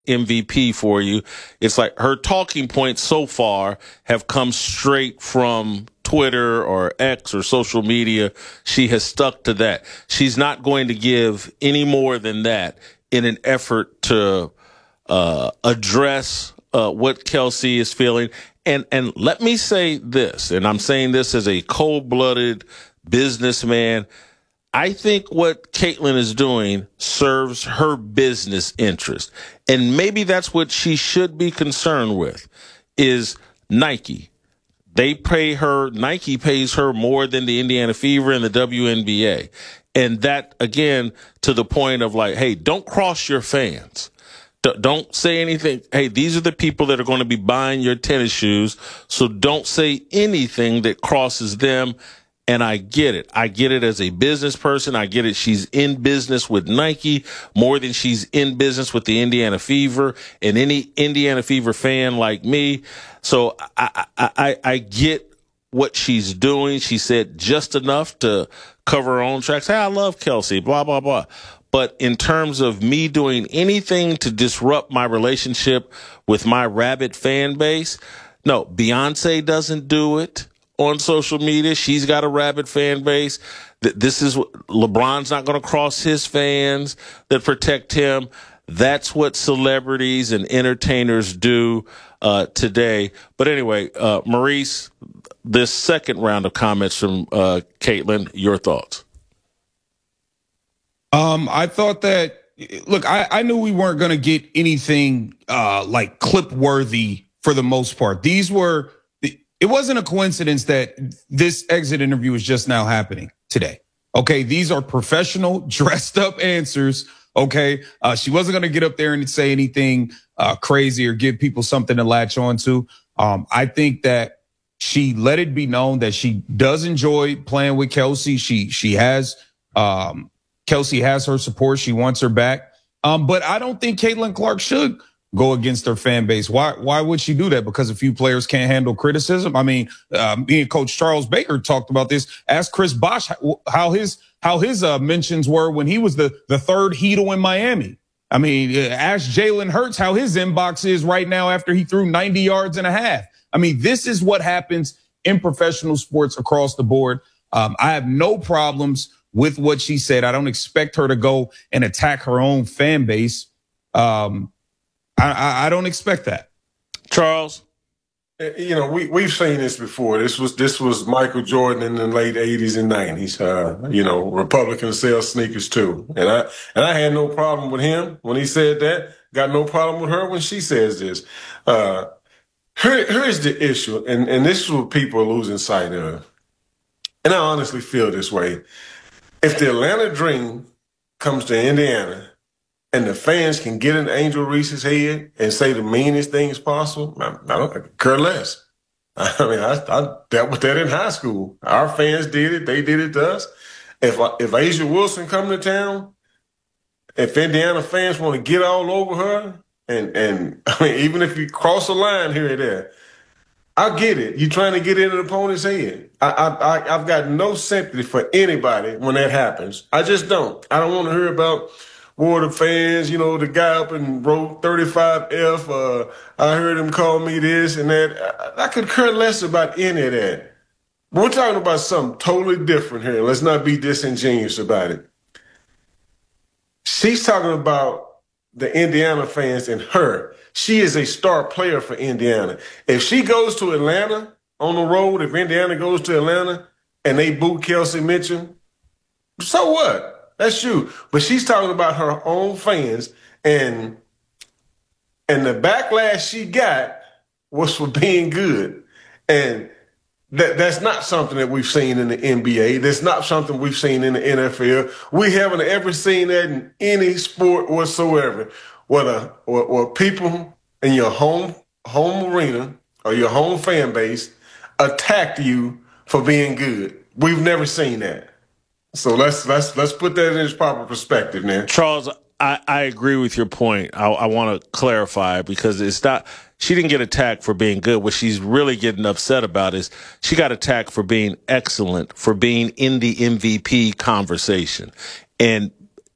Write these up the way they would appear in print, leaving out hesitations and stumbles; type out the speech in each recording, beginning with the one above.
MVP for you. It's like her talking points so far have come straight from Twitter or X or social media. She has stuck to that. She's not going to give any more than that in an effort to address what Kelsey is feeling. And let me say this, and I'm saying this as a cold-blooded businessman. I think what Caitlin is doing serves her business interest. And maybe that's what she should be concerned with, is Nike. Nike pays her more than the Indiana Fever and the WNBA. And that, again, to the point of like, hey, don't cross your fans. Don't say anything. Hey, these are the people that are going to be buying your tennis shoes. So don't say anything that crosses them. And I get it. I get it as a business person. I get it. She's in business with Nike more than she's in business with the Indiana Fever and any Indiana Fever fan like me. So I get what she's doing. She said just enough to cover her own tracks. Hey, I love Kelsey, blah, blah, blah. But in terms of me doing anything to disrupt my relationship with my rabid fan base, no, Beyonce doesn't do it on social media. She's got a rabid fan base. This is LeBron's not going to cross his fans that protect him. That's what celebrities and entertainers do today. But anyway, Maurice, this second round of comments from Caitlin, your thoughts? I thought that, look, I knew we weren't going to get anything like clip worthy for the most part. It wasn't a coincidence that this exit interview is just now happening today. Okay, these are professional, dressed up answers. Okay, she wasn't going to get up there and say anything crazy or give people something to latch on to. I think that she let it be known that she does enjoy playing with Kelsey. She has Kelsey has her support. She wants her back. But I don't think Caitlin Clark should go against her fan base. Why would she do that? Because a few players can't handle criticism. I mean, me and Coach Charles Baker talked about this. Ask Chris Bosh how his mentions were when he was the third Heatle in Miami. I mean, ask Jalen Hurts how his inbox is right now after he threw 90 yards and a half. I mean, this is what happens in professional sports across the board. I have no problems with what she said. I don't expect her to go and attack her own fan base. I don't expect that. Charles? You know, we've seen this before. This was Michael Jordan in the late 80s and 90s. You know, Republicans sell sneakers too. And I had no problem with him when he said that. Got no problem with her when she says this. Here's the issue, and this is what people are losing sight of. And I honestly feel this way. If the Atlanta Dream comes to Indiana and the fans can get in Angel Reese's head and say the meanest things possible, I don't care less. I mean, I dealt with that in high school. Our fans did it. They did it to us. If Asia Wilson come to town, if Indiana fans want to get all over her, and I mean, even if you cross a line here or there, I get it. You're trying to get in an opponent's head. I've got no sympathy for anybody when that happens. I just don't. I don't want to hear about War of the Fans, you know, the guy up and wrote 35F. I heard him call me this and that. I could care less about any of that. We're talking about something totally different here. Let's not be disingenuous about it. She's talking about the Indiana fans and her. She is a star player for Indiana. If she goes to Atlanta on the road, if Indiana goes to Atlanta and they boot Kelsey Mitchell, so what? That's you. But she's talking about her own fans, and the backlash she got was for being good. And that's not something that we've seen in the NBA. That's not something we've seen in the NFL. We haven't ever seen that in any sport whatsoever. Whether people in your home arena or your home fan base attack you for being good. We've never seen that. So let's put that in its proper perspective, man. Charles, I agree with your point. I want to clarify because it's not. She didn't get attacked for being good. What she's really getting upset about is she got attacked for being excellent, for being in the MVP conversation. And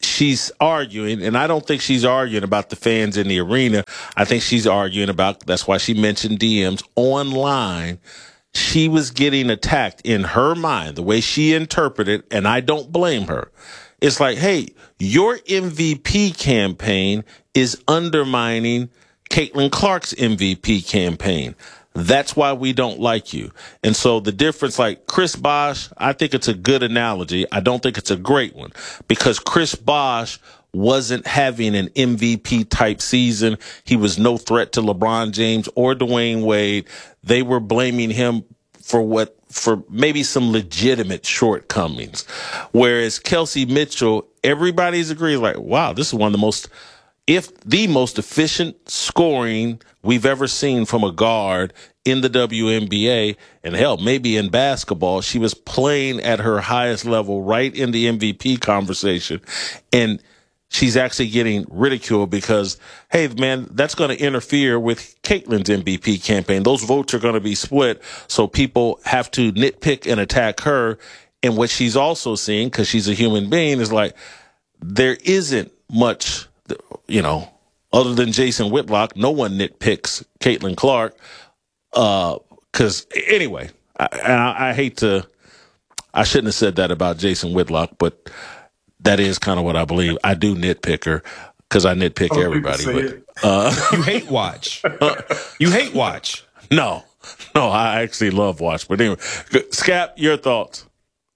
she's arguing, and I don't think she's arguing about the fans in the arena. I think she's arguing about, that's why she mentioned DMs online. She was getting attacked in her mind, the way she interpreted, and I don't blame her. It's like, hey, your MVP campaign is undermining Caitlin Clark's MVP campaign. That's why we don't like you. And so the difference, like Chris Bosh, I think it's a good analogy. I don't think it's a great one because Chris Bosh wasn't having an MVP type season. He was no threat to LeBron James or Dwayne Wade. They were blaming him for maybe some legitimate shortcomings. Whereas Kelsey Mitchell, everybody's agreed like, wow, this is one of the most, if the most efficient scoring we've ever seen from a guard in the WNBA, and hell, maybe in basketball. She was playing at her highest level right in the MVP conversation. And she's actually getting ridiculed because, hey, man, that's going to interfere with Caitlin's MVP campaign. Those votes are going to be split, so people have to nitpick and attack her. And what she's also seeing, because she's a human being, is like, there isn't much, other than Jason Whitlock, no one nitpicks Caitlin Clark. Because anyway, I hate to, I shouldn't have said that about Jason Whitlock, but that is kind of what I believe. I do nitpick her because I nitpick everybody. But, you hate watch. You hate watch. No, I actually love watch. But anyway, Scap, your thoughts?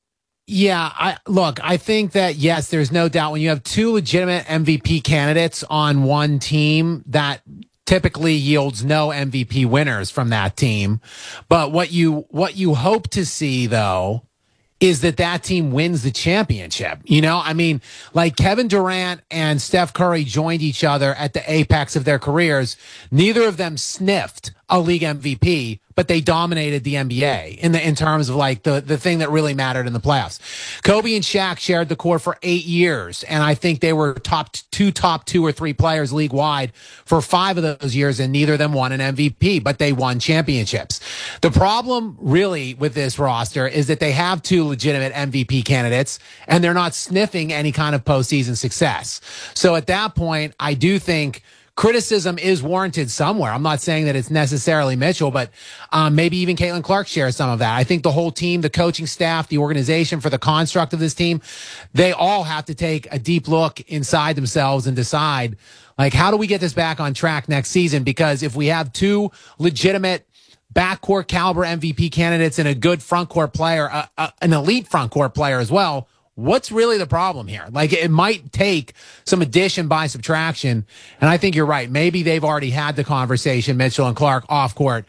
Yeah, I think that, yes, there's no doubt when you have two legitimate MVP candidates on one team, that typically yields no MVP winners from that team. But what you hope to see, though, is that team wins the championship. I mean, like Kevin Durant and Steph Curry joined each other at the apex of their careers. Neither of them sniffed a league MVP, but they dominated the NBA in terms of like the thing that really mattered in the playoffs. Kobe and Shaq shared the court for 8 years, and I think they were top two or three players league wide for 5 of those years, and neither of them won an MVP, but they won championships. The problem really with this roster is that they have 2 legitimate MVP candidates, and they're not sniffing any kind of postseason success. So at that point, I do think criticism is warranted somewhere. I'm not saying that it's necessarily Mitchell, but maybe even Caitlin Clark shares some of that. I think the whole team, the coaching staff, the organization for the construct of this team, they all have to take a deep look inside themselves and decide, like, how do we get this back on track next season? Because if we have 2 legitimate backcourt caliber MVP candidates and a good frontcourt player, an elite frontcourt player as well, what's really the problem here? Like, it might take some addition by subtraction. And I think you're right. Maybe they've already had the conversation, Mitchell and Clark, off court,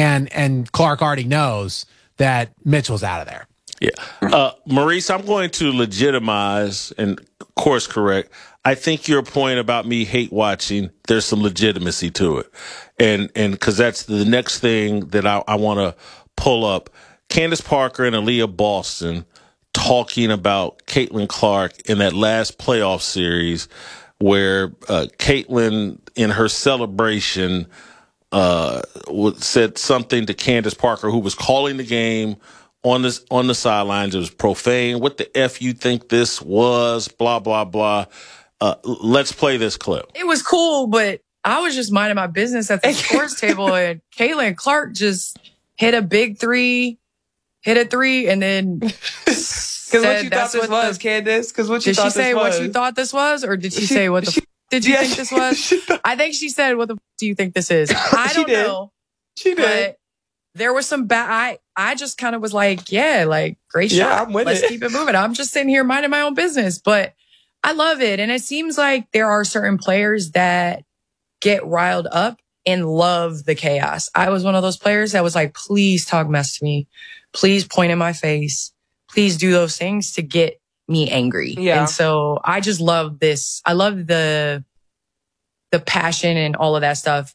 and Clark already knows that Mitchell's out of there. Yeah. Maurice, I'm going to legitimize and course correct. I think your point about me hate watching, there's some legitimacy to it. And because that's the next thing that I want to pull up. Candace Parker and Aaliyah Boston talking about Caitlin Clark in that last playoff series where Caitlin, in her celebration, said something to Candace Parker, who was calling the game on the sidelines. It was profane. What the F you think this was? Blah, blah, blah. Let's play this clip. It was cool, but I was just minding my business at the sports table, and Caitlin Clark just hit a big 3, hit a 3, and then because what you thought this was, Candace? Because what you thought this was? Did she say what you thought this was, or did she say what the did you think this was? I think she said, "What the do you think this is?" I don't know. She did. But there was some bad. I just kind of was like, "Yeah, like great shot. Yeah, I'm with Let's it. keep it moving." I'm just sitting here minding my own business, but I love it, and it seems like there are certain players that get riled up and love the chaos. I was one of those players that was like, "Please talk mess to me. Please point in my face. Please do those things to get me angry." Yeah. And so I just love this. I love the passion and all of that stuff.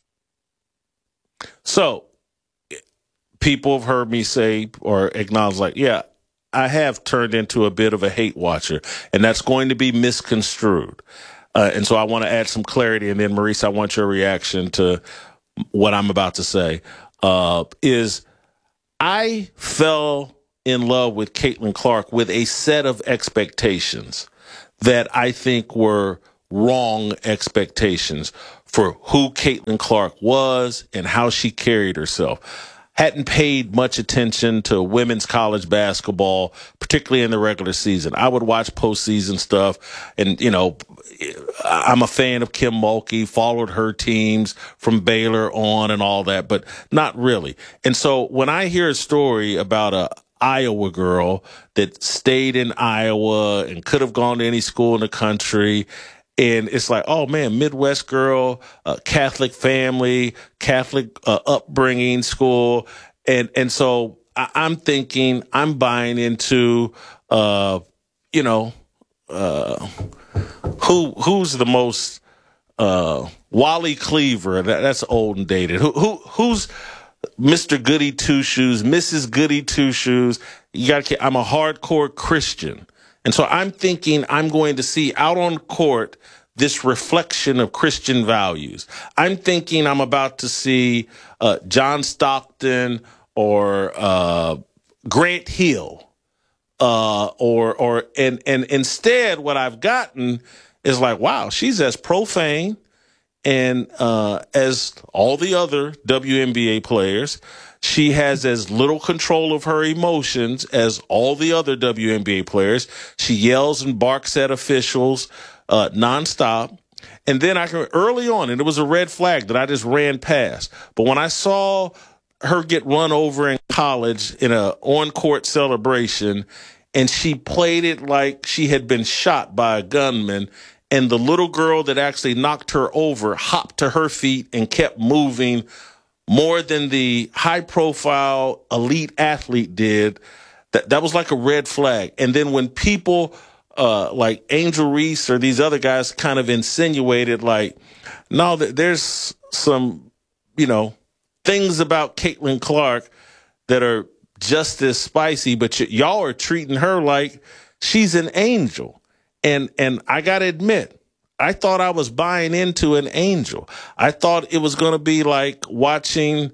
So people have heard me say or acknowledge, like, yeah, I have turned into a bit of a hate watcher, and that's going to be misconstrued. And so I want to add some clarity. And then, Maurice, I want your reaction to what I'm about to say. Is I fell in love with Caitlin Clark with a set of expectations that I think were wrong expectations for who Caitlin Clark was and how she carried herself. Hadn't paid much attention to women's college basketball, particularly in the regular season. I would watch postseason stuff, and, you know, I'm a fan of Kim Mulkey, followed her teams from Baylor on and all that, but not really. And so when I hear a story about a Iowa girl that stayed in Iowa and could have gone to any school in the country, and it's like, oh man, Midwest girl, Catholic family, Catholic upbringing, school, and so I'm thinking, I'm buying into, who's the most Wally Cleaver? That's old and dated. Who's Mr. Goody Two Shoes, Mrs. Goody Two Shoes? I'm a hardcore Christian. And so I'm thinking I'm going to see out on court this reflection of Christian values. I'm thinking I'm about to see John Stockton or Grant Hill, and instead what I've gotten is like, wow, she's as profane and as all the other WNBA players. She has as little control of her emotions as all the other WNBA players. She yells and barks at officials nonstop. And then early on, and it was a red flag that I just ran past. But when I saw her get run over in college in a on-court celebration, and she played it like she had been shot by a gunman, and the little girl that actually knocked her over hopped to her feet and kept moving more than the high-profile elite athlete did, that was like a red flag. And then when people like Angel Reese or these other guys kind of insinuated, like, no, there's some, things about Caitlin Clark that are just as spicy, but y'all are treating her like she's an angel. And I got to admit, I thought I was buying into an angel. I thought it was going to be like watching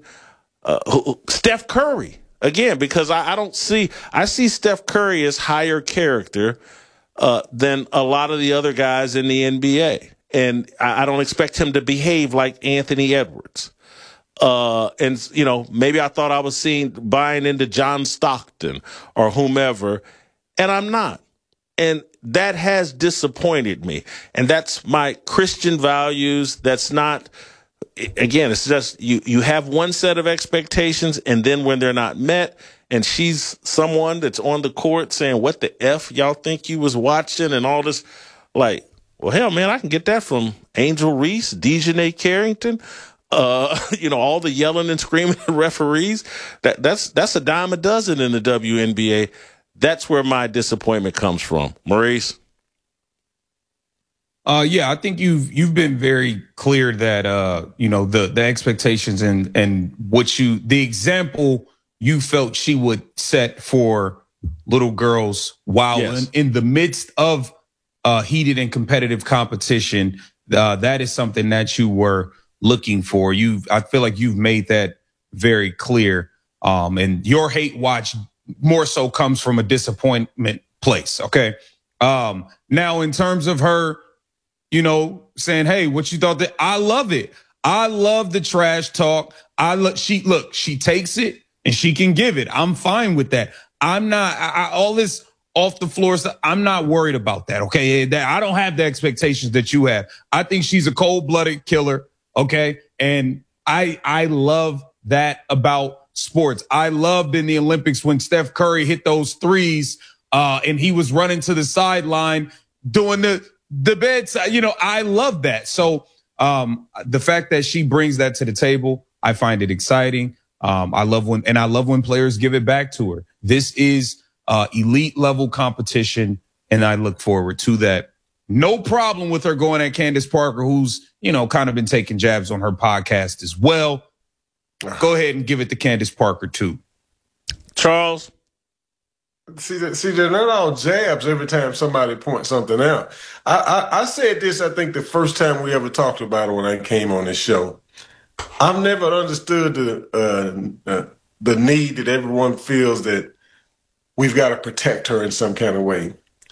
Steph Curry again, because I see Steph Curry as higher character than a lot of the other guys in the NBA. And I don't expect him to behave like Anthony Edwards. And maybe I thought I was buying into John Stockton or whomever, and I'm not. And that has disappointed me. And that's my Christian values. That's not, again, it's just you have one set of expectations, and then when they're not met, and she's someone that's on the court saying, what the F y'all think you was watching and all this, like, well, hell, man, I can get that from Angel Reese, Dejanay Carrington, all the yelling and screaming at referees. That's a dime a dozen in the WNBA. That's where my disappointment comes from. Maurice? Yeah, I think you've been very clear that the expectations and the example you felt she would set for little girls while yes. in the midst of heated and competitive competition. That is something that you were looking for. I feel like you've made that very clear. And your hate watch more so comes from a disappointment place. Okay. Now in terms of her, saying, hey, what you thought that I love it. I love the trash talk. She takes it and she can give it. I'm fine with that. I'm not, all this off the floor stuff, I'm not worried about that. Okay. I don't have the expectations that you have. I think she's a cold-blooded killer. Okay. And I love that about sports. I loved in the Olympics when Steph Curry hit those threes, and he was running to the sideline doing the beds. I love that. So the fact that she brings that to the table, I find it exciting. I love when players give it back to her. This is elite level competition, and I look forward to that. No problem with her going at Candace Parker, who's, kind of been taking jabs on her podcast as well. Go ahead and give it to Candace Parker too. Charles? See, they're not all jabs every time somebody points something out. I said this, I think, the first time we ever talked about it when I came on this show. I've never understood the need that everyone feels that we've got to protect her in some kind of way.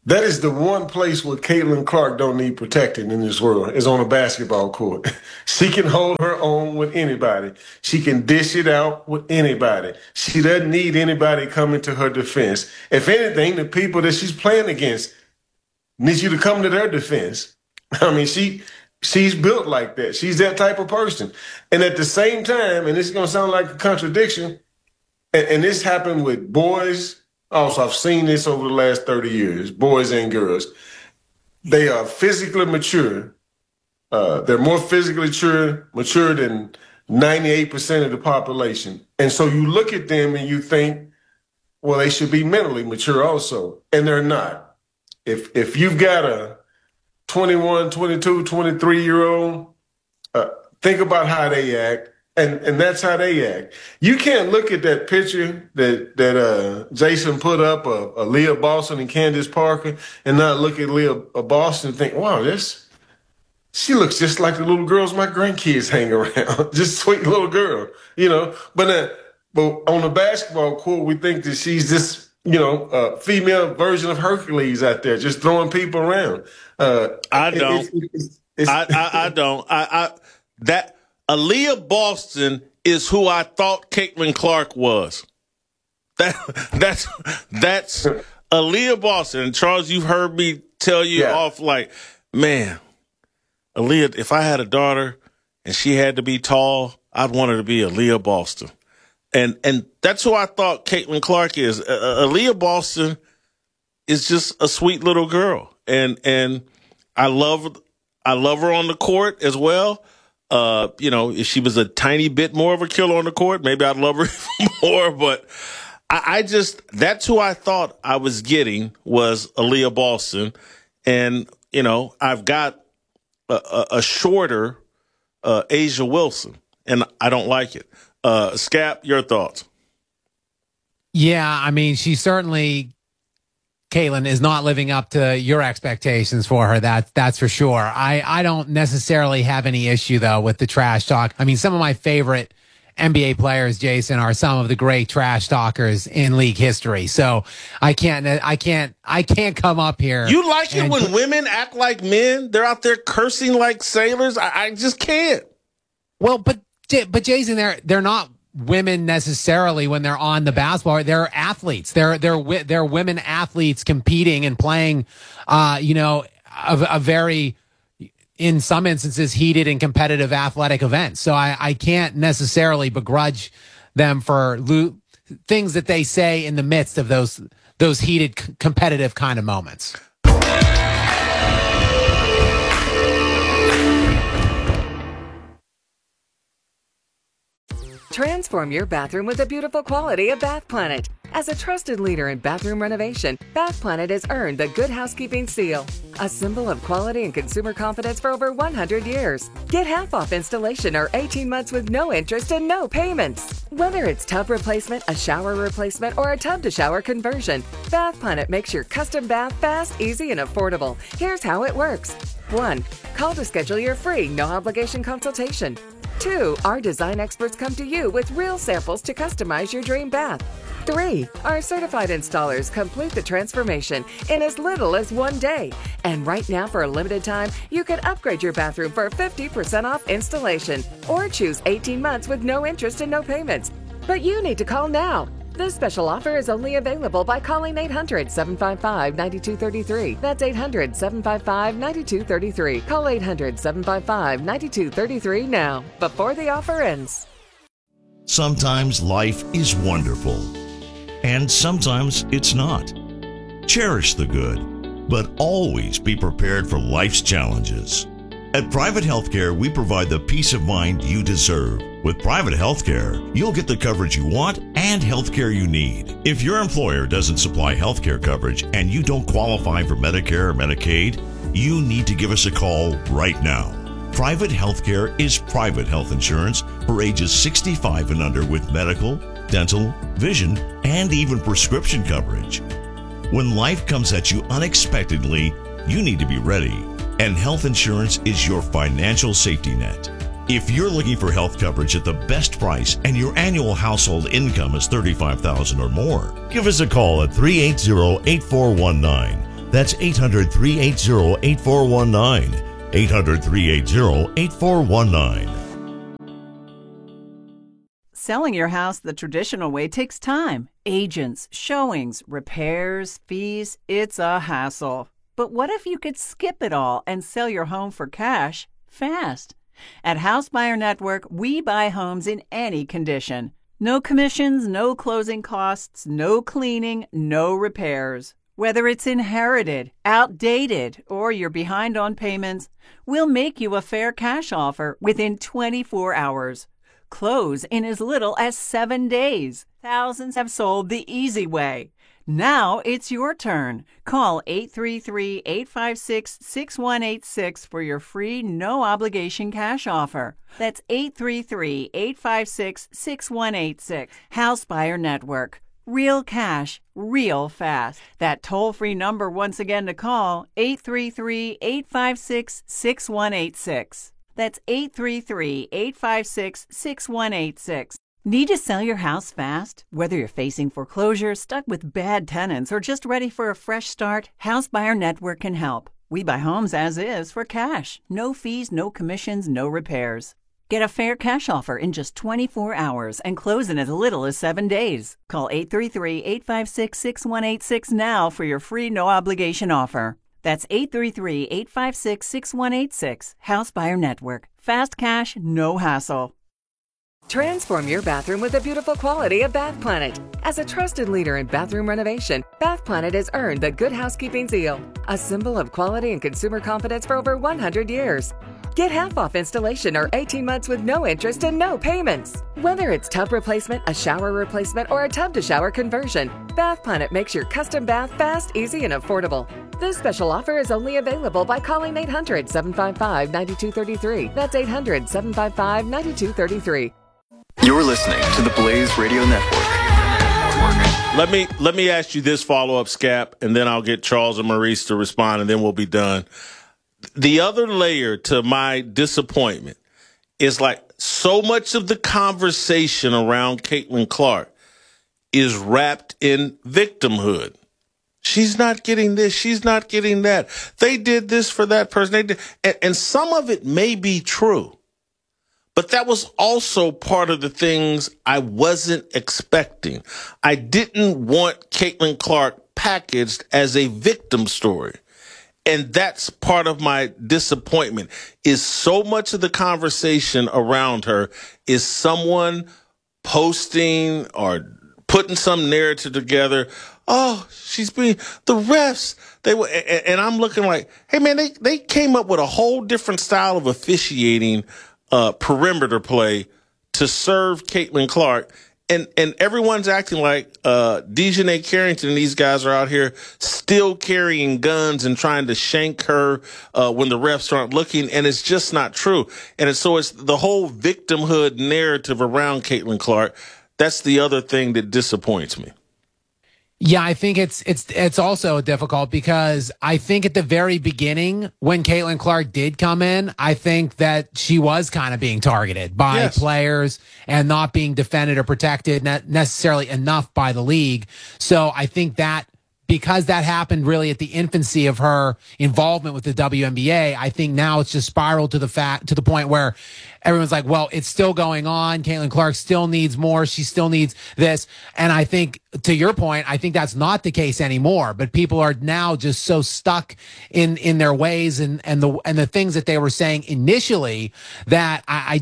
That is the one place where Caitlin Clark don't need protecting in this world, is on a basketball court. She can hold her own with anybody. She can dish it out with anybody. She doesn't need anybody coming to her defense. If anything, the people that she's playing against need you to come to their defense. I mean, she's built like that. She's that type of person. And at the same time, and this is going to sound like a contradiction, and this happened with boys. Also, I've seen this over the last 30 years, boys and girls. They are physically mature. They're more physically mature than 98% of the population. And so you look at them and you think, well, they should be mentally mature also. And they're not. If you've got a 21, 22, 23-year-old, think about how they act. And that's how they act. You can't look at that picture that Jason put up of Aaliyah Boston and Candace Parker and not look at Aaliyah Boston and think, wow, she looks just like the little girls my grandkids hang around. Just sweet little girl, you know. But on the basketball court, we think that she's this, female version of Hercules out there, just throwing people around. I don't. I don't. That Aaliyah Boston is who I thought Caitlin Clark was. That's Aaliyah Boston. And Charles, you've heard me tell you off like, man, Aaliyah, if I had a daughter and she had to be tall, I'd want her to be Aaliyah Boston. And that's who I thought Caitlin Clark is. Aaliyah Boston is just a sweet little girl. And I love her on the court as well. If she was a tiny bit more of a killer on the court, maybe I'd love her more. But that's who I thought I was getting was Aaliyah Boston. And, I've got a shorter Asia Wilson, and I don't like it. Scap, your thoughts? Yeah, I mean, she certainly, Caitlin, is not living up to your expectations for her. That's for sure. I don't necessarily have any issue, though, with the trash talk. I mean, some of my favorite NBA players, Jason, are some of the great trash talkers in league history. So I can't come up here. You like it when women act like men? They're out there cursing like sailors? I just can't. Well, but Jason, they're not women necessarily when they're on the basketball. They're athletes. They're women athletes competing and playing, a very, in some instances, heated and competitive athletic events. So I can't necessarily begrudge them for things that they say in the midst of those heated, competitive kind of moments. Transform your bathroom with the beautiful quality of Bath Planet. As a trusted leader in bathroom renovation, Bath Planet has earned the Good Housekeeping seal, a symbol of quality and consumer confidence for over 100 years. Get half off installation or 18 months with no interest and no payments. Whether it's tub replacement, a shower replacement, or a tub-to-shower conversion, Bath Planet makes your custom bath fast, easy, and affordable. Here's how it works. 1. Call to schedule your free, no-obligation consultation. 2. Our design experts come to you with real samples to customize your dream bath. 3. Our certified installers complete the transformation in as little as 1 day. And right now, for a limited time, you can upgrade your bathroom for 50% off installation or choose 18 months with no interest and no payments. But you need to call now. This special offer is only available by calling 800-755-9233. That's 800-755-9233. Call 800-755-9233 now, before the offer ends. Sometimes life is wonderful, and sometimes it's not. Cherish the good, but always be prepared for life's challenges. At Private Healthcare, we provide the peace of mind you deserve. With Private Healthcare, you'll get the coverage you want and healthcare you need. If your employer doesn't supply healthcare coverage and you don't qualify for Medicare or Medicaid, you need to give us a call right now. Private Healthcare is private health insurance for ages 65 and under with medical, dental, vision, and even prescription coverage. When life comes at you unexpectedly, you need to be ready. And health insurance is your financial safety net. If you're looking for health coverage at the best price and your annual household income is $35,000 or more, give us a call at 380-8419 That's 800-380-8419. 800-380-8419. Selling your house the traditional way takes time. Agents, showings, repairs, fees. It's a hassle. But what if you could skip it all and sell your home for cash fast? At House Buyer Network, we buy homes in any condition. No commissions, no closing costs, no cleaning, no repairs. Whether it's inherited, outdated, or you're behind on payments, we'll make you a fair cash offer within 24 hours. Close in as little as 7 days. Thousands have sold the easy way. Now it's your turn. Call 833-856-6186 for your free, no-obligation cash offer. That's 833-856-6186. House Buyer Network. Real cash, real fast. That toll-free number once again to call, 833-856-6186. That's 833-856-6186. Need to sell your house fast? Whether you're facing foreclosure, stuck with bad tenants, or just ready for a fresh start, House Buyer Network can help. We buy homes as is for cash. No fees, no commissions, no repairs. Get a fair cash offer in just 24 hours and close in as little as 7 days. Call 833-856-6186 now for your free no-obligation offer. That's 833-856-6186. House Buyer Network. Fast cash, no hassle. Transform your bathroom with the beautiful quality of Bath Planet. As a trusted leader in bathroom renovation, Bath Planet has earned the Good Housekeeping seal, a symbol of quality and consumer confidence for over 100 years. Get half off installation or 18 months with no interest and no payments. Whether it's tub replacement, a shower replacement, or a tub-to-shower conversion, Bath Planet makes your custom bath fast, easy, and affordable. This special offer is only available by calling 800-755-9233. That's 800-755-9233. You're listening to the Blaze Radio Network. Let me ask you this follow-up, Scap, and then I'll get Charles and Maurice to respond, and then we'll be done. The other layer to my disappointment is like so much of the conversation around Caitlin Clark is wrapped in victimhood. She's not getting this. She's not getting that. They did this for that person. They did, and some of it may be true. But that was also part of the things I wasn't expecting. I didn't want Caitlin Clark packaged as a victim story. And that's part of my disappointment, is so much of the conversation around her is someone posting or putting some narrative together. Oh, she's being the refs. They were, and I'm looking like, hey man, they came up with a whole different style of officiating perimeter play to serve Caitlin Clark. And everyone's acting like Dejanay Carrington and these guys are out here still carrying guns and trying to shank her when the refs aren't looking, and it's just not true. And it's the whole victimhood narrative around Caitlin Clark. That's the other thing that disappoints me. Yeah, I think it's also difficult because I think at the very beginning when Caitlin Clark did come in, I think that she was kind of being targeted by players and not being defended or protected necessarily enough by the league. So I think that because that happened really at the infancy of her involvement with the WNBA, I think now it's just spiraled to the point where everyone's like, well, it's still going on. Caitlin Clark still needs more. She still needs this. And I think, to your point, I think that's not the case anymore. But people are now just so stuck in their ways and the things that they were saying initially that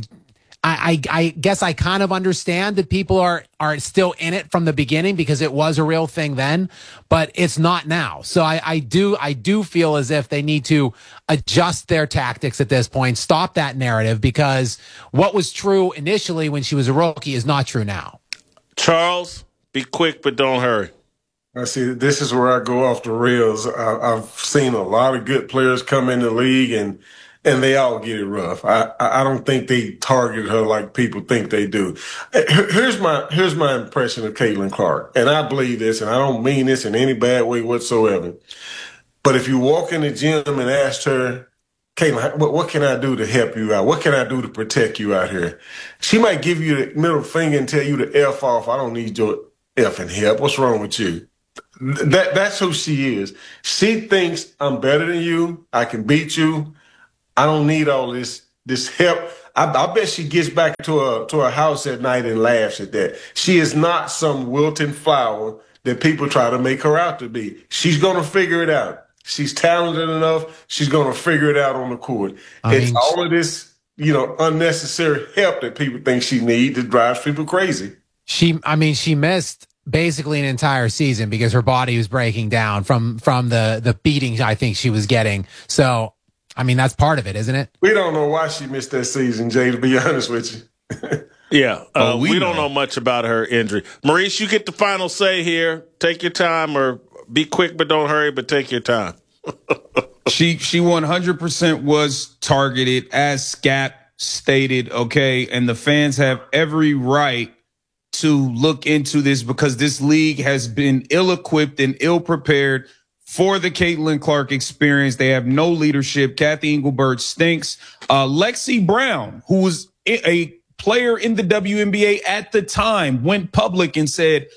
I guess I kind of understand that people are still in it from the beginning because it was a real thing then, but it's not now. So I do feel as if they need to adjust their tactics at this point, stop that narrative, because what was true initially when she was a rookie is not true now. Charles, be quick, but don't hurry. I see. This is where I go off the rails. I've seen a lot of good players come in the league and they all get it rough. I don't think they target her like people think they do. Here's my impression of Caitlin Clark, and I believe this, and I don't mean this in any bad way whatsoever. But if you walk in the gym and ask her, Caitlin, what can I do to help you out? What can I do to protect you out here? She might give you the middle finger and tell you to F off. I don't need your effing help. What's wrong with you? That's who she is. She thinks I'm better than you. I can beat you. I don't need all this help. I bet she gets back to her house at night and laughs at that. She is not some wilting flower that people try to make her out to be. She's going to figure it out. She's talented enough. She's going to figure it out on the court. It's all of this, unnecessary help that people think she needs that drives people crazy. She missed basically an entire season because her body was breaking down from the beating I think she was getting. So, that's part of it, isn't it? We don't know why she missed that season, Jay, to be honest with you. Yeah, we don't know much about her injury. Maurice, you get the final say here. Take your time, or be quick, but don't hurry, but take your time. She 100% was targeted, as Scap stated, okay? And the fans have every right to look into this because this league has been ill-equipped and ill-prepared for the Caitlin Clark experience. They have no leadership. Kathy Engelbert stinks. Lexi Brown, who was a player in the WNBA at the time, went public and said,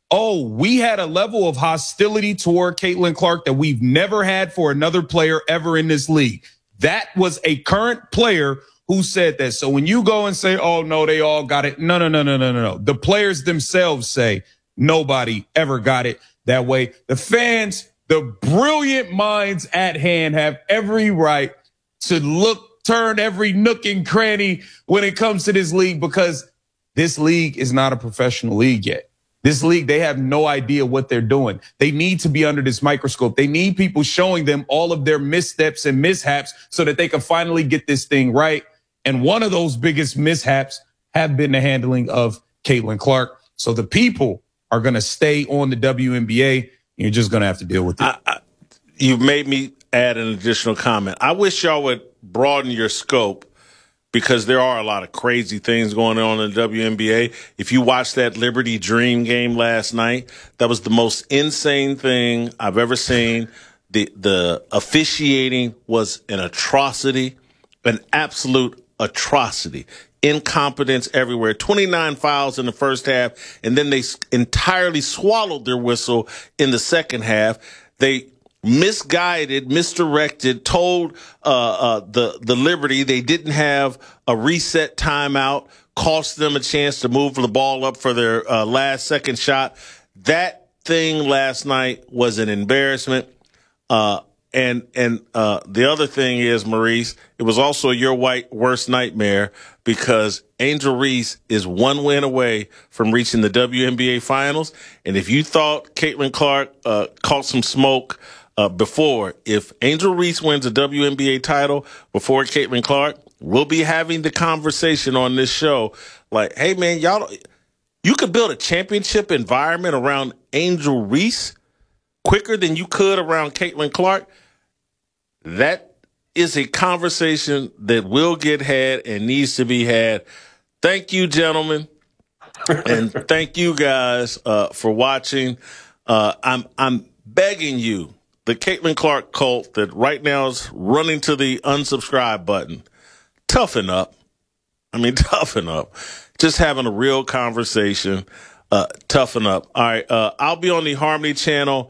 we had a level of hostility toward Caitlin Clark that we've never had for another player ever in this league. That was a current player who said that. So when you go and say, oh, no, they all got it. No. The players themselves say nobody ever got it that way. The fans, the brilliant minds at hand, have every right to turn every nook and cranny when it comes to this league, because this league is not a professional league yet. This league, they have no idea what they're doing. They need to be under this microscope. They need people showing them all of their missteps and mishaps so that they can finally get this thing right. And one of those biggest mishaps have been the handling of Caitlin Clark. So the people are going to stay on the WNBA. You're just going to have to deal with it. You made me add an additional comment. I wish y'all would broaden your scope, because there are a lot of crazy things going on in the WNBA. If you watched that Liberty Dream game last night, that was the most insane thing I've ever seen. The officiating was an atrocity, an absolute atrocity. Incompetence everywhere. 29 fouls in the first half, and then they entirely swallowed their whistle in the second half. They misguided, misdirected, told the Liberty they didn't have a reset timeout, cost them a chance to move the ball up for their last second shot. That thing last night was an embarrassment. And the other thing is, Maurice, it was also your worst nightmare, because Angel Reese is one win away from reaching the WNBA finals. And if you thought Caitlin Clark caught some smoke before, if Angel Reese wins a WNBA title before Caitlin Clark, we'll be having the conversation on this show. Like, hey, man, you could build a championship environment around Angel Reese quicker than you could around Caitlin Clark. That is a conversation that will get had and needs to be had. Thank you, gentlemen. And thank you guys for watching. I'm begging you, the Caitlin Clark cult that right now is running to the unsubscribe button, toughen up. Toughen up. Just having a real conversation. Toughen up. All right. I'll be on the Harmony channel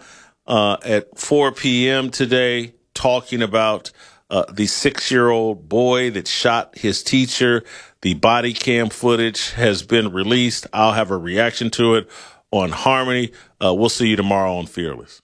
at 4 p.m. today, talking about the 6-year-old boy that shot his teacher. The body cam footage has been released. I'll have a reaction to it on Harmony. We'll see you tomorrow on Fearless.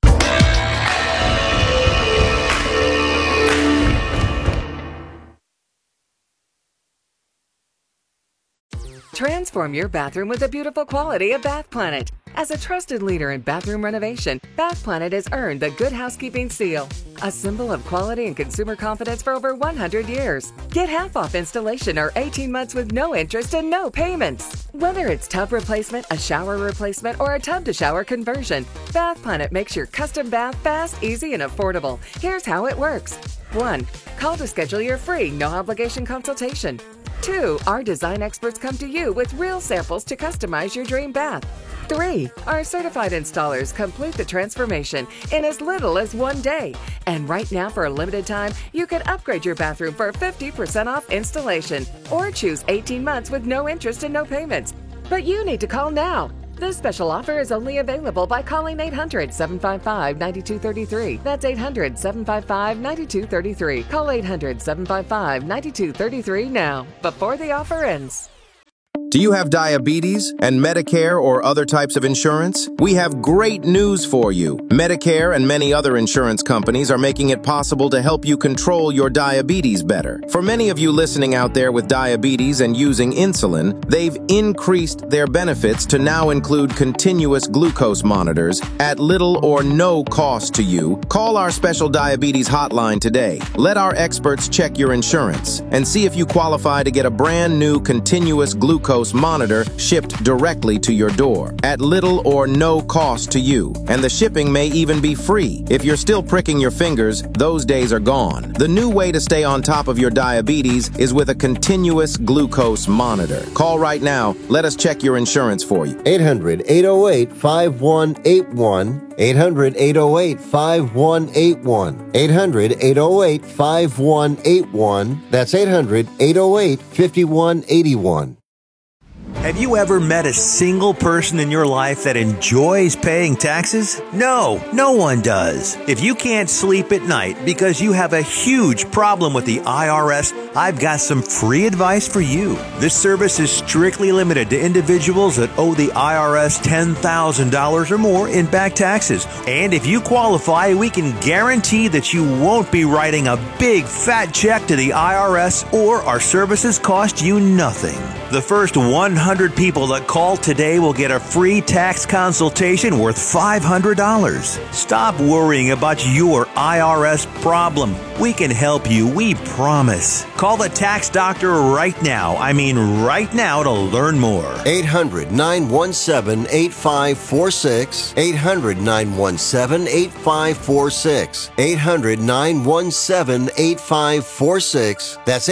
Transform your bathroom with the beautiful quality of Bath Planet. As a trusted leader in bathroom renovation, Bath Planet has earned the Good Housekeeping seal, a symbol of quality and consumer confidence for over 100 years. Get half off installation or 18 months with no interest and no payments. Whether it's tub replacement, a shower replacement, or a tub-to-shower conversion, Bath Planet makes your custom bath fast, easy, and affordable. Here's how it works. 1. Call to schedule your free, no-obligation consultation. 2. Our design experts come to you with real samples to customize your dream bath. 3. Our certified installers complete the transformation in as little as 1 day. And right now, for a limited time, you can upgrade your bathroom for 50% off installation or choose 18 months with no interest and no payments. But you need to call now. This special offer is only available by calling 800-755-9233. That's 800-755-9233. Call 800-755-9233 now, before the offer ends. Do you have diabetes and Medicare or other types of insurance? We have great news for you. Medicare and many other insurance companies are making it possible to help you control your diabetes better. For many of you listening out there with diabetes and using insulin, they've increased their benefits to now include continuous glucose monitors at little or no cost to you. Call our special diabetes hotline today. Let our experts check your insurance and see if you qualify to get a brand new continuous glucose monitor shipped directly to your door at little or no cost to you. And the shipping may even be free. If you're still pricking your fingers, those days are gone. The new way to stay on top of your diabetes is with a continuous glucose monitor. Call right now. Let us check your insurance for you. 800-808-5181. 800-808-5181. 800-808-5181. That's 800-808-5181. Have you ever met a single person in your life that enjoys paying taxes? No one does. If you can't sleep at night because you have a huge problem with the IRS, I've got some free advice for you. This service is strictly limited to individuals that owe the IRS $10,000 or more in back taxes. And if you qualify, we can guarantee that you won't be writing a big fat check to the IRS, or our services cost you nothing. The first 100 people that call today will get a free tax consultation worth $500. Stop worrying about your IRS problem. We can help you, we promise. Call the tax doctor right now. I mean right now, to learn more. 800-917-8546. 800-917-8546. 800-917-8546. That's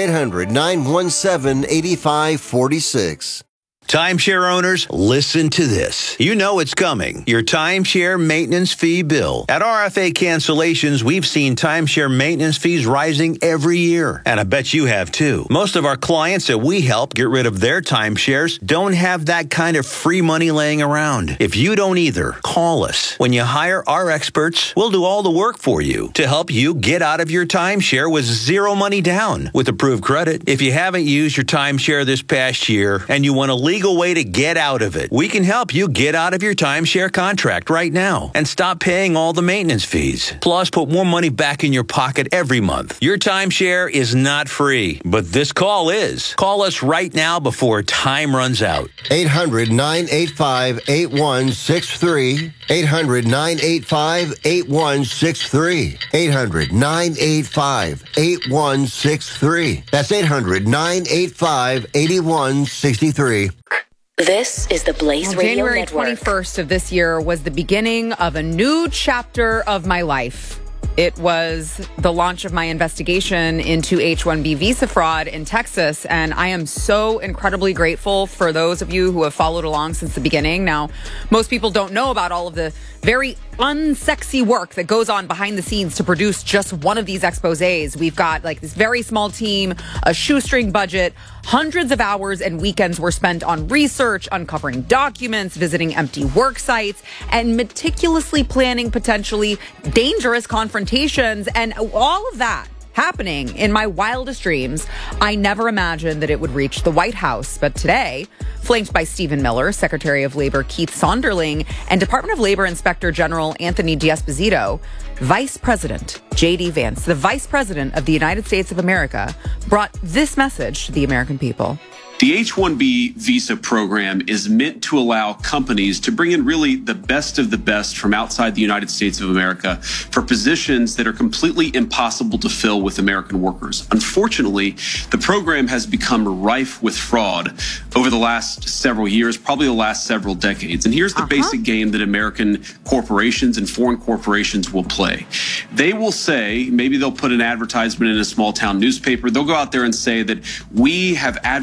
800-917-8546. Timeshare owners, listen to this. You know it's coming. Your timeshare maintenance fee bill. At RFA Cancellations, we've seen timeshare maintenance fees rising every year. And I bet you have too. Most of our clients that we help get rid of their timeshares don't have that kind of free money laying around. If you don't either, call us. When you hire our experts, we'll do all the work for you to help you get out of your timeshare with zero money down with approved credit. If you haven't used your timeshare this past year and you want a legal way to get out of it, we can help you get out of your timeshare contract right now and stop paying all the maintenance fees. Plus, put more money back in your pocket every month. Your timeshare is not free, but this call is. Call us right now before time runs out. 800-985-8163. 800-985-8163. 800-985-8163. That's 800-985-8163. This is the Blaze Radio January Network. 21st of this year was the beginning of a new chapter of my life. It was the launch of my investigation into H-1B visa fraud in Texas, and I am so incredibly grateful for those of you who have followed along since the beginning. Now, most people don't know about all of the very unsexy work that goes on behind the scenes to produce just one of these exposés. We've got like this very small team, a shoestring budget, hundreds of hours and weekends were spent on research, uncovering documents, visiting empty work sites, and meticulously planning potentially dangerous confrontations, and all of that happening in my wildest dreams. I never imagined that it would reach the White House, but today, flanked by Stephen Miller, Secretary of Labor Keith Sonderling, and Department of Labor Inspector General Anthony D'Esposito, Vice President J.D. Vance, the Vice President of the United States of America, brought this message to the American people. The H-1B visa program is meant to allow companies to bring in really the best of the best from outside the United States of America for positions that are completely impossible to fill with American workers. Unfortunately, the program has become rife with fraud over the last several years, probably the last several decades. And here's the basic game that American corporations and foreign corporations will play. They will say, maybe they'll put an advertisement in a small town newspaper. They'll go out there and say that we have advertised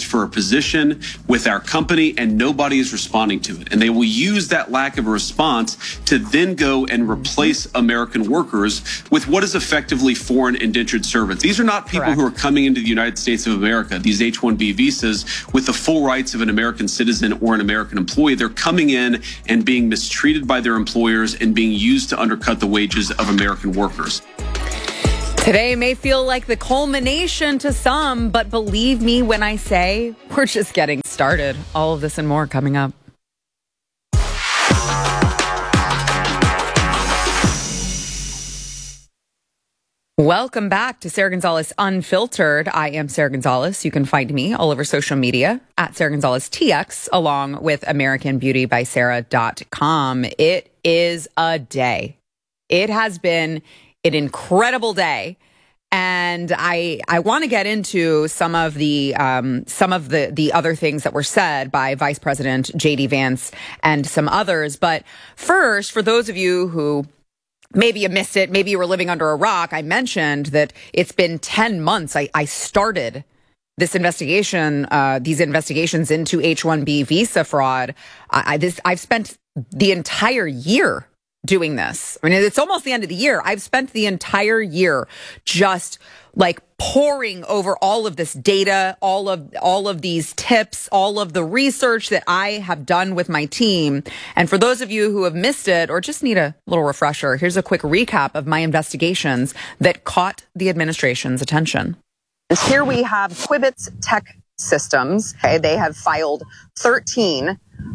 advertised for a position with our company and nobody is responding to it. And they will use that lack of a response to then go and replace American workers with what is effectively foreign indentured servants. These are not people who are coming into the United States of America, these H-1B visas, with the full rights of an American citizen or an American employee. They're coming in and being mistreated by their employers and being used to undercut the wages of American workers. Today may feel like the culmination to some, but believe me when I say we're just getting started. All of this and more coming up. Welcome back to Sarah Gonzalez Unfiltered. I am Sarah Gonzalez. You can find me all over social media at Sarah Gonzalez TX, along with AmericanBeautyBySarah.com. It is a day. It has been an incredible day. And I want to get into some of the other things that were said by Vice President J.D. Vance and some others. But first, for those of you who maybe you missed it, maybe you were living under a rock, I mentioned that it's been 10 months. I started this investigation, these investigations into H-1B visa fraud. I've spent the entire year doing this. I mean, it's almost the end of the year. I've spent the entire year just like poring over all of this data, all of these tips, all of the research that I have done with my team. And for those of you who have missed it or just need a little refresher, here's a quick recap of my investigations that caught the administration's attention. Here we have Quibbitz Tech Systems. Okay, they have filed 13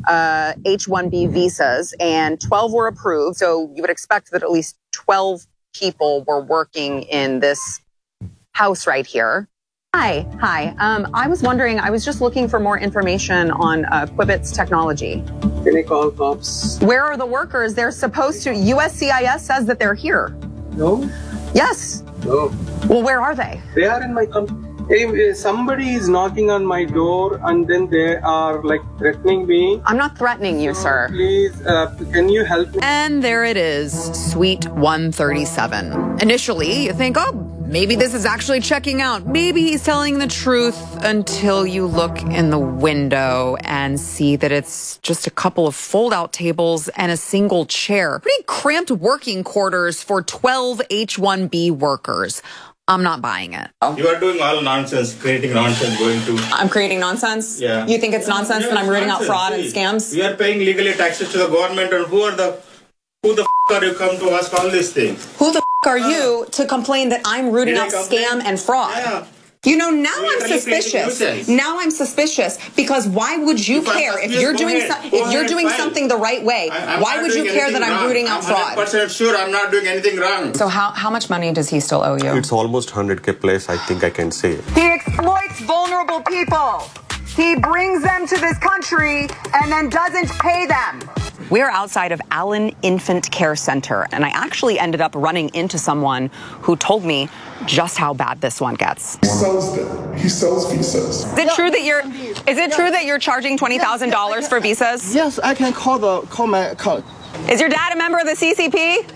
H-1B visas and 12 were approved. So you would expect that at least 12 people were working in this house right here. Hi. I was wondering, I was just looking for more information on Quibbitz Technology. Can I call cops? Where are the workers? They're supposed to, USCIS says that they're here. No. Yes. No. Well, where are they? They are in my company. Hey, somebody is knocking on my door and then they are like threatening me. I'm not threatening you, sir. Please, can you help me? And there it is, Suite 137. Initially, you think, oh, maybe this is actually checking out. Maybe he's telling the truth until you look in the window and see that it's just a couple of fold-out tables and a single chair. Pretty cramped working quarters for 12 H-1B workers. I'm not buying it. You are doing all nonsense, creating nonsense, I'm creating nonsense? Yeah. You think it's nonsense that I'm rooting out fraud and scams? You are paying legally taxes to the government, and who the are you come to ask all these things? Who the are you to complain that I'm rooting out scam and fraud? Yeah. You know, now I'm suspicious. Now I'm suspicious because why would you care if you're doing something the right way? Why would you care that I'm rooting out fraud? I'm 100% sure I'm not doing anything wrong. So how much money does he still owe you? It's almost 100K plus, I think I can say. He exploits vulnerable people. He brings them to this country and then doesn't pay them. We're outside of Allen Infant Care Center, and I actually ended up running into someone who told me just how bad this one gets. He sells them. He sells visas. Is it true that you're charging $20,000 for visas? Yes, I can call my account. Is your dad a member of the CCP?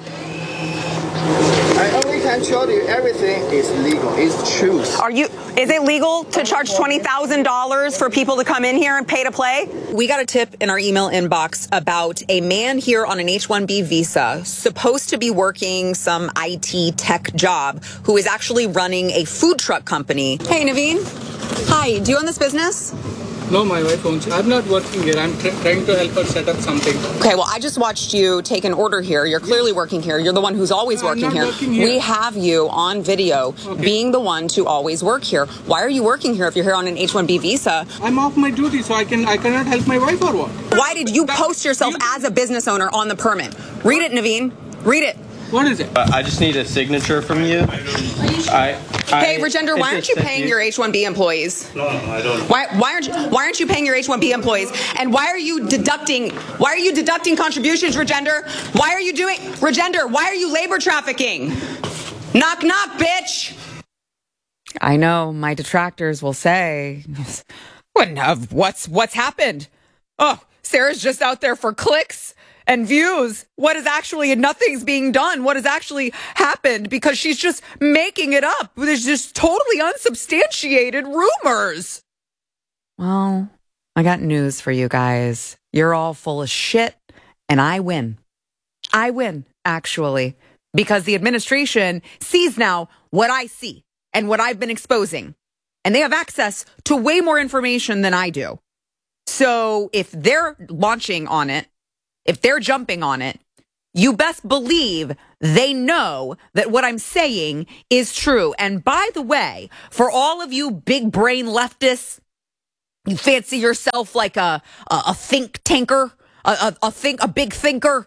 I only can tell you everything is legal. It's true. Is it legal to charge $20,000 for people to come in here and pay to play? We got a tip in our email inbox about a man here on an H-1B visa, supposed to be working some IT tech job, who is actually running a food truck company. Hey, Naveen. Hi, do you own this business? No, my wife owns it. I'm not working here. I'm trying to help her set up something. Okay, well, I just watched you take an order here. You're clearly working here. You're the one who's always working here. We have you on video being the one to always work here. Why are you working here if you're here on an H-1B visa? I'm off my duty, so I cannot help my wife or what? Why did you post yourself as a business owner on the permit? Read it, Naveen. Read it. What is it? I just need a signature from you. Hey, Rajendra, why aren't you paying your H-1B employees? No, I don't. Why aren't you paying your H-1B employees? And why are you deducting contributions, Rajendra? Why are you labor trafficking? Knock, knock, bitch. I know my detractors will say, what's happened? Oh, Sarah's just out there for clicks and views. Nothing's being done. What has actually happened? Because she's just making it up. There's just totally unsubstantiated rumors. Well, I got news for you guys. You're all full of shit, and I win. I win, actually, because the administration sees now what I see and what I've been exposing, and they have access to way more information than I do. So if they're launching on it, if they're jumping on it, you best believe they know that what I'm saying is true. And by the way, for all of you big brain leftists, you fancy yourself like a think tanker, a big thinker.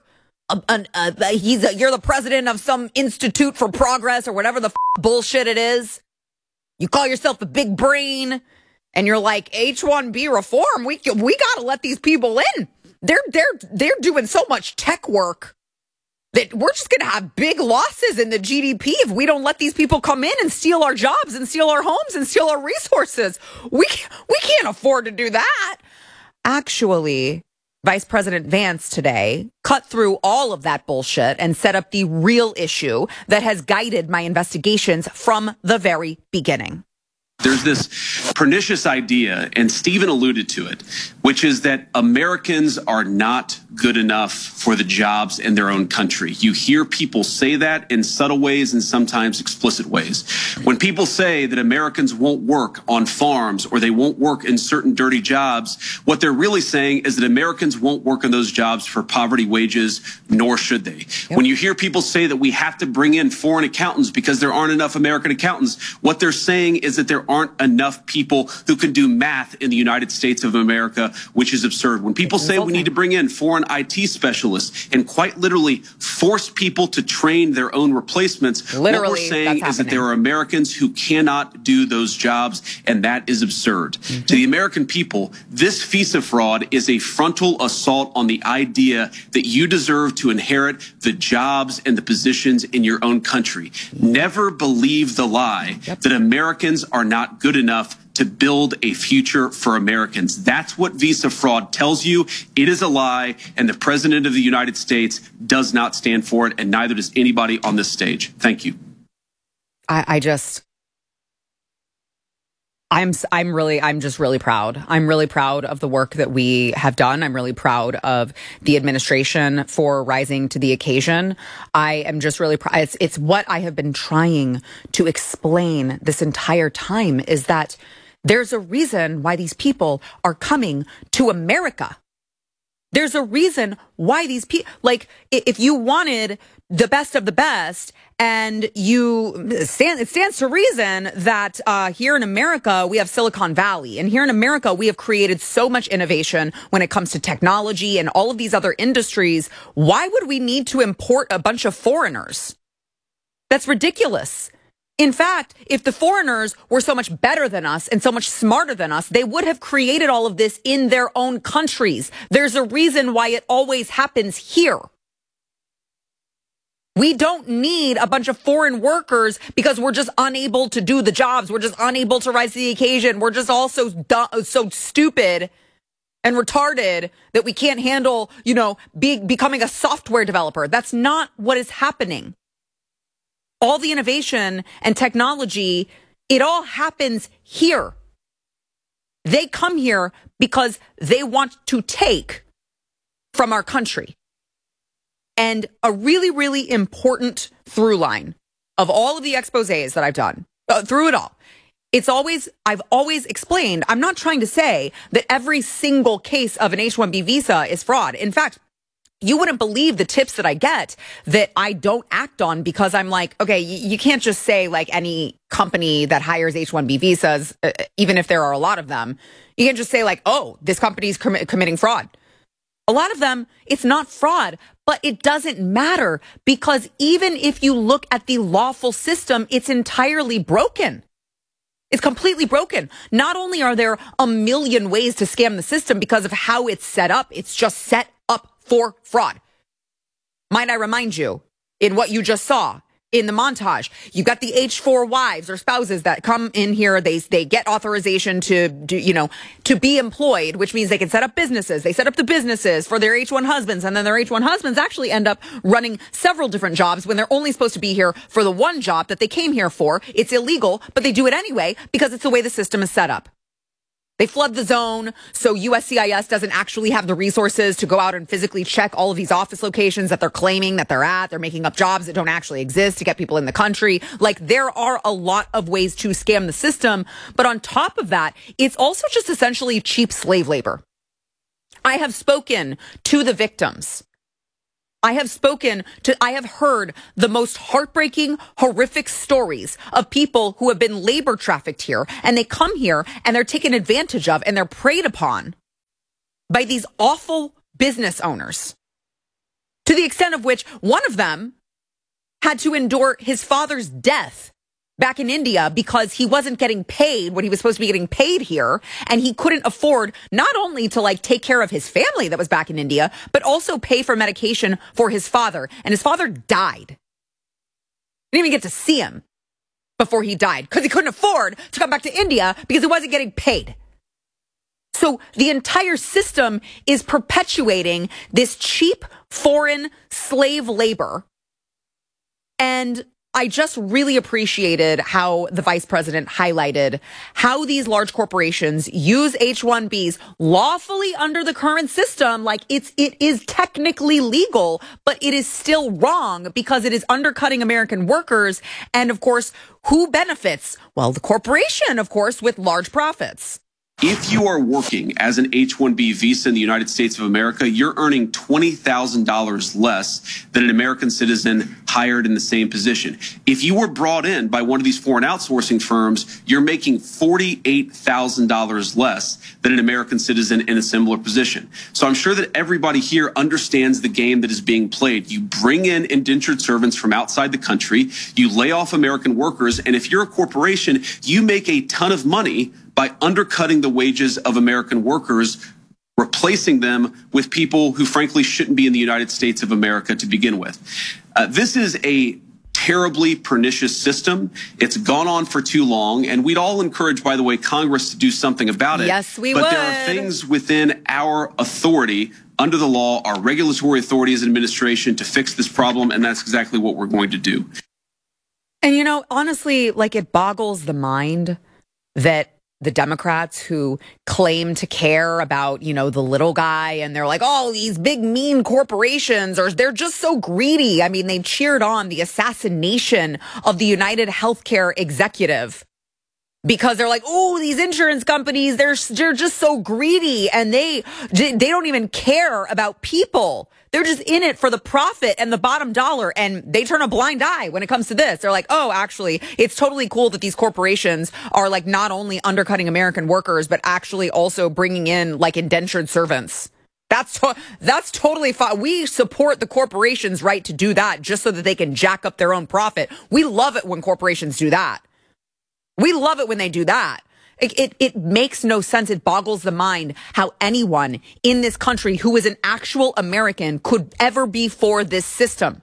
You're the president of some Institute for Progress or whatever the bullshit it is. You call yourself the big brain, and you're like H-1B reform. We got to let these people in. They're doing so much tech work that we're just going to have big losses in the GDP if we don't let these people come in and steal our jobs and steal our homes and steal our resources. We can't afford to do that. Actually, Vice President Vance today cut through all of that bullshit and set up the real issue that has guided my investigations from the very beginning. There's this pernicious idea, and Stephen alluded to it, which is that Americans are not good enough for the jobs in their own country. You hear people say that in subtle ways and sometimes explicit ways. When people say that Americans won't work on farms or they won't work in certain dirty jobs, what they're really saying is that Americans won't work in those jobs for poverty wages, nor should they. Yep. When you hear people say that we have to bring in foreign accountants because there aren't enough American accountants, what they're saying is that there aren't enough people who can do math in the United States of America, which is absurd. When people say we need to bring in foreign IT specialists and quite literally force people to train their own replacements, what we're saying is that there are Americans who cannot do those jobs, and that is absurd. Mm-hmm. To the American people, this FISA fraud is a frontal assault on the idea that you deserve to inherit the jobs and the positions in your own country. Never believe the lie that Americans are not good enough to build a future for Americans. That's what visa fraud tells you. It is a lie, and the President of the United States does not stand for it, and neither does anybody on this stage. Thank you. I'm just really proud. I'm really proud of the work that we have done. I'm really proud of the administration for rising to the occasion. I am just really proud. It's what I have been trying to explain this entire time, is that there's a reason why these people are coming to America. There's a reason why these people, like, if you wanted the best of the best, and it stands to reason that here in America, we have Silicon Valley. And here in America, we have created so much innovation when it comes to technology and all of these other industries. Why would we need to import a bunch of foreigners? That's ridiculous. In fact, if the foreigners were so much better than us and so much smarter than us, they would have created all of this in their own countries. There's a reason why it always happens here. We don't need a bunch of foreign workers because we're just unable to do the jobs. We're just unable to rise to the occasion. We're just all so stupid and retarded that we can't handle, becoming a software developer. That's not what is happening. All the innovation and technology, it all happens here. They come here because they want to take from our country. And a really, really important through line of all of the exposés that I've done, through it all, I've always explained, I'm not trying to say that every single case of an H-1B visa is fraud. In fact, you wouldn't believe the tips that I get that I don't act on, because I'm like, okay, you can't just say like any company that hires H-1B visas, even if there are a lot of them, you can't just say like, oh, this company's committing fraud. A lot of them, it's not fraud, but it doesn't matter, because even if you look at the lawful system, it's entirely broken. It's completely broken. Not only are there a million ways to scam the system because of how it's set up, it's just set up for fraud. Might I remind you, in what you just saw in the montage, you got the H-4 wives or spouses that come in here. They get authorization to do, to be employed, which means they can set up businesses. They set up the businesses for their H-1 husbands, and then their H-1 husbands actually end up running several different jobs when they're only supposed to be here for the one job that they came here for. It's illegal, but they do it anyway because it's the way the system is set up. They flood the zone so USCIS doesn't actually have the resources to go out and physically check all of these office locations that they're claiming that they're at. They're making up jobs that don't actually exist to get people in the country. Like, there are a lot of ways to scam the system. But on top of that, it's also just essentially cheap slave labor. I have spoken to the victims. I have heard the most heartbreaking, horrific stories of people who have been labor trafficked here, and they come here and they're taken advantage of and they're preyed upon by these awful business owners, to the extent of which one of them had to endure his father's death back in India because he wasn't getting paid what he was supposed to be getting paid here. And he couldn't afford not only to take care of his family that was back in India, but also pay for medication for his father. And his father died. He didn't even get to see him before he died because he couldn't afford to come back to India because he wasn't getting paid. So the entire system is perpetuating this cheap foreign slave labor. And I just really appreciated how the vice president highlighted how these large corporations use H-1Bs lawfully under the current system. Like, it is technically legal, but it is still wrong because it is undercutting American workers. And of course, who benefits? Well, the corporation, of course, with large profits. If you are working as an H-1B visa in the United States of America, you're earning $20,000 less than an American citizen hired in the same position. If you were brought in by one of these foreign outsourcing firms, you're making $48,000 less than an American citizen in a similar position. So I'm sure that everybody here understands the game that is being played. You bring in indentured servants from outside the country, you lay off American workers, and if you're a corporation, you make a ton of money by undercutting the wages of American workers, replacing them with people who frankly shouldn't be in the United States of America to begin with. This is a terribly pernicious system. It's gone on for too long, and we'd all encourage, by the way, Congress to do something about it. Yes, we would. But there are things within our authority, under the law, our regulatory authority as an administration, to fix this problem, and that's exactly what we're going to do. And, honestly, it boggles the mind that the Democrats who claim to care about, the little guy, and they're like, oh, these big mean corporations, or they're just so greedy. I mean, they cheered on the assassination of the United Healthcare executive because they're like, oh, these insurance companies, they're just so greedy, and they don't even care about people. They're just in it for the profit and the bottom dollar, and they turn a blind eye when it comes to this. They're like, oh, actually, it's totally cool that these corporations are not only undercutting American workers, but actually also bringing in indentured servants. That's totally fine. We support the corporation's right to do that just so that they can jack up their own profit. We love it when corporations do that. We love it when they do that. It makes no sense. It boggles the mind how anyone in this country who is an actual American could ever be for this system.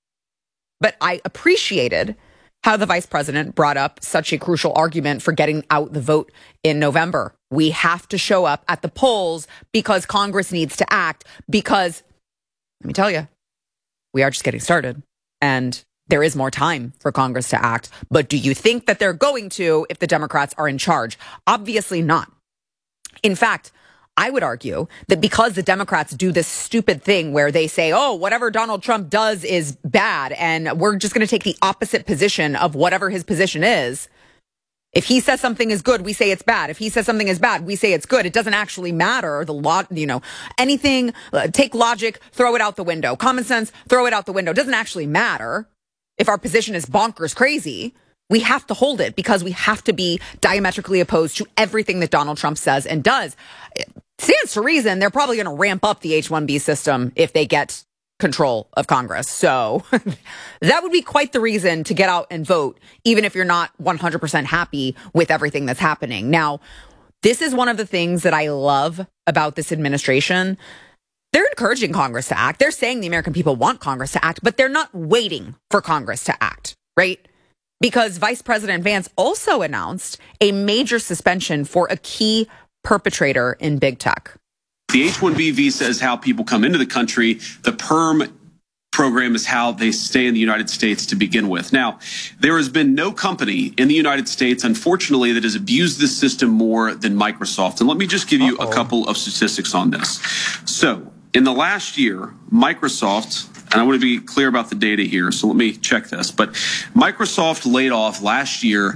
But I appreciated how the vice president brought up such a crucial argument for getting out the vote in November. We have to show up at the polls because Congress needs to act, because, let me tell you, we are just getting started. And there is more time for Congress to act. But do you think that they're going to if the Democrats are in charge? Obviously not. In fact, I would argue that because the Democrats do this stupid thing where they say, oh, whatever Donald Trump does is bad, and we're just going to take the opposite position of whatever his position is. If he says something is good, we say it's bad. If he says something is bad, we say it's good. It doesn't actually matter. The law, anything, take logic, throw it out the window. Common sense, throw it out the window. It doesn't actually matter. If our position is bonkers crazy, we have to hold it because we have to be diametrically opposed to everything that Donald Trump says and does. It stands to reason they're probably going to ramp up the H-1B system if they get control of Congress. So that would be quite the reason to get out and vote, even if you're not 100% happy with everything that's happening. Now, this is one of the things that I love about this administration. They're encouraging Congress to act. They're saying the American people want Congress to act, but they're not waiting for Congress to act, right? Because Vice President Vance also announced a major suspension for a key perpetrator in big tech. The H-1B visa is how people come into the country. The perm program is how they stay in the United States to begin with. Now, there has been no company in the United States, unfortunately, that has abused this system more than Microsoft. And let me just give you a couple of statistics on this. So, in the last year, Microsoft, and I want to be clear about the data here, so let me check this, but Microsoft laid off last year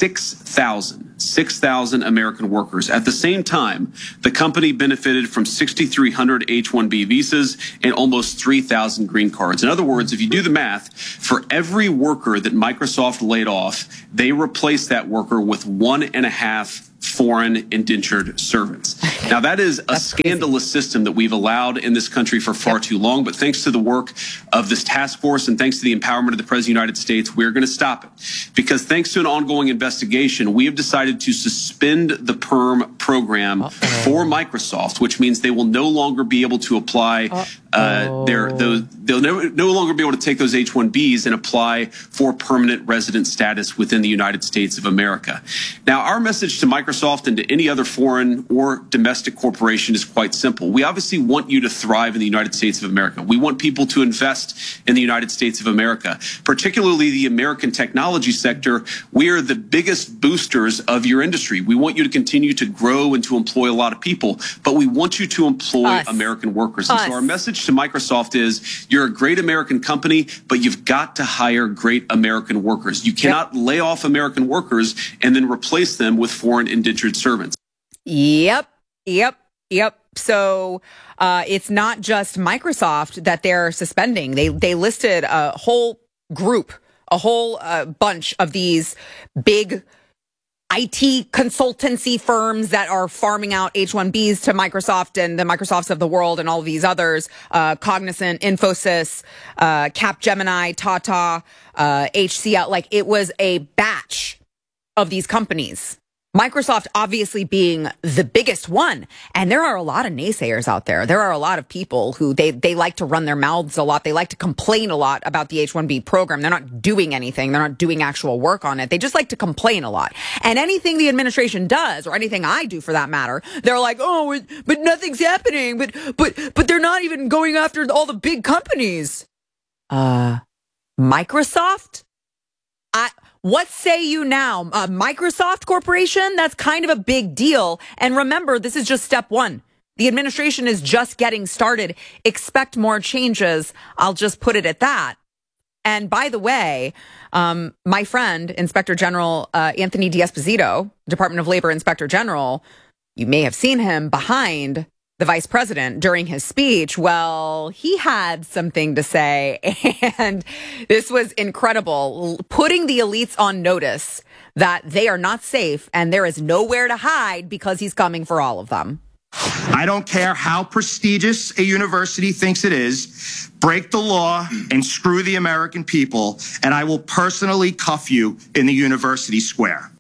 6,000 American workers. At the same time, the company benefited from 6,300 H-1B visas and almost 3,000 green cards. In other words, if you do the math, for every worker that Microsoft laid off, they replaced that worker with 1.5 foreign indentured servants. Now, that is a scandalous system that we've allowed in this country for far too long. But thanks to the work of this task force and thanks to the empowerment of the President of the United States, we're going to stop it. Because thanks to an ongoing investigation, we have decided to suspend the PERM program for Microsoft, which means they will no longer be able to apply they'll no longer be able to take those H-1Bs and apply for permanent resident status within the United States of America. Now, our message to Microsoft and to any other foreign or domestic corporation is quite simple. We obviously want you to thrive in the United States of America. We want people to invest in the United States of America, particularly the American technology sector. We are the biggest boosters of your industry. We want you to continue to grow and to employ a lot of people, but we want you to employ American workers. And so our message to Microsoft is you're a great American company, but you've got to hire great American workers. You cannot lay off American workers and then replace them with foreign indentured servants. Yep. So it's not just Microsoft that they're suspending. They listed a whole group, a whole bunch of these big IT consultancy firms that are farming out H-1Bs to Microsoft and the Microsofts of the world and all of these others, Cognizant, Infosys, Capgemini, Tata, HCL. Like, it was a batch of these companies. Microsoft obviously being the biggest one. And there are a lot of naysayers out there. There are a lot of people who they like to run their mouths a lot. They like to complain a lot about the H-1B program. They're not doing anything. They're not doing actual work on it. They just like to complain a lot. And anything the administration does, or anything I do for that matter, they're like, oh, but nothing's happening. But they're not even going after all the big companies. Microsoft? What say you now? Microsoft Corporation? That's kind of a big deal. And remember, this is just step one. The administration is just getting started. Expect more changes. I'll just put it at that. And by the way, my friend, Inspector General Anthony D'Esposito, Department of Labor Inspector General, you may have seen him behind the vice president during his speech. Well, he had something to say, and this was incredible, putting the elites on notice that they are not safe and there is nowhere to hide because he's coming for all of them. I don't care how prestigious a university thinks it is. Break the law and screw the American people, and I will personally cuff you in the university square.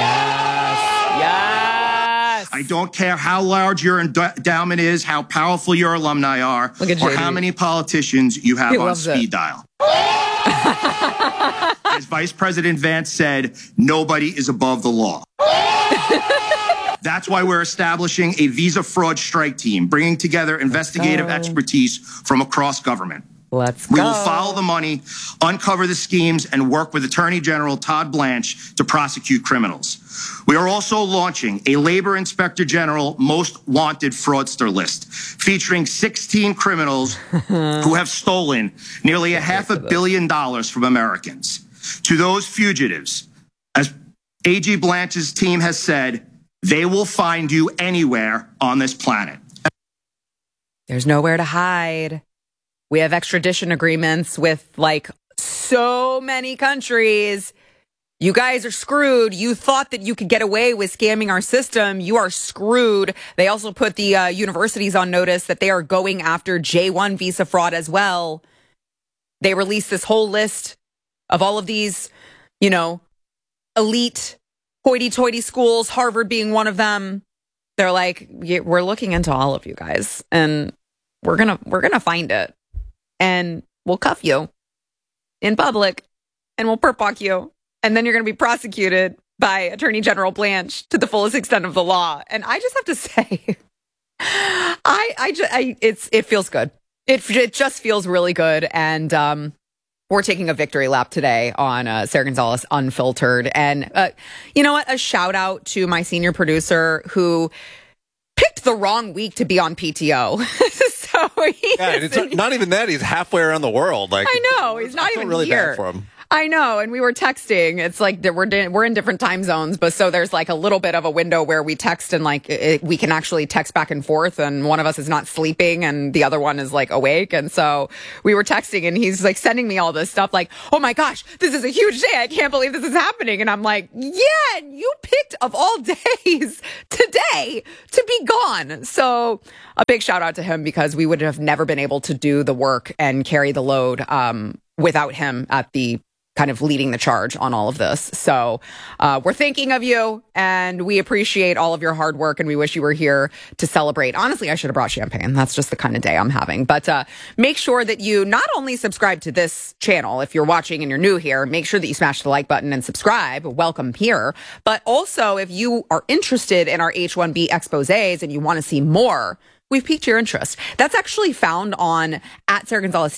Yes. I don't care how large your endowment is, how powerful your alumni are, or how many politicians you have on speed dial. As Vice President Vance said, nobody is above the law. That's why we're establishing a visa fraud strike team, bringing together investigative expertise from across government. Let's go. We will follow the money, uncover the schemes, and work with Attorney General Todd Blanche to prosecute criminals. We are also launching a Labor Inspector General Most Wanted Fraudster list, featuring 16 criminals who have stolen nearly $500 million from Americans. To those fugitives, as AG Blanche's team has said, they will find you anywhere on this planet. There's nowhere to hide. We have extradition agreements with like so many countries. You guys are screwed. You thought that you could get away with scamming our system. You are screwed. They also put the universities on notice that they are going after J-1 visa fraud as well. They released this whole list of all of these, elite hoity-toity schools, Harvard being one of them. They're like, we're looking into all of you guys, and we're gonna find it. And we'll cuff you in public, and we'll perp you, and then you're going to be prosecuted by Attorney General Blanche to the fullest extent of the law. And I just have to say, it feels good. It just feels really good. And we're taking a victory lap today on Sarah Gonzalez Unfiltered. And you know what? A shout out to my senior producer who picked the wrong week to be on PTO. So it's not even that. He's halfway around the world. Like, I know. He's not even really here. bad for him. I know, and we were texting. It's like we're in different time zones, but so there's like a little bit of a window where we text and like we can actually text back and forth, and one of us is not sleeping and the other one is like awake, and so we were texting, and he's like sending me all this stuff like, oh my gosh, this is a huge day, I can't believe this is happening, and I'm like, yeah, you picked of all days today to be gone. So a big shout out to him, because we would have never been able to do the work and carry the load without him at the kind of leading the charge on all of this. So we're thinking of you, and we appreciate all of your hard work, and we wish you were here to celebrate. Honestly, I should have brought champagne. That's just the kind of day I'm having. But make sure that you not only subscribe to this channel, if you're watching and you're new here, make sure that you smash the like button and subscribe. Welcome here. But also, if you are interested in our H-1B exposés and you want to see more, we've piqued your interest. That's actually found on @Sarah Gonzalez